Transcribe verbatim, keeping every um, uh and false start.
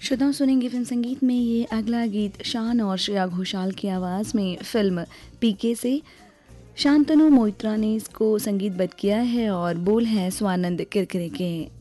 श्रोताओं सुनेंगे फिल्म संगीत में ये अगला गीत शान और श्रेया घोषाल की आवाज़ में फिल्म पीके से। शांतनु मोइत्रा ने इसको संगीतबद्ध किया है और बोल हैं स्वानंद किरकिरे के।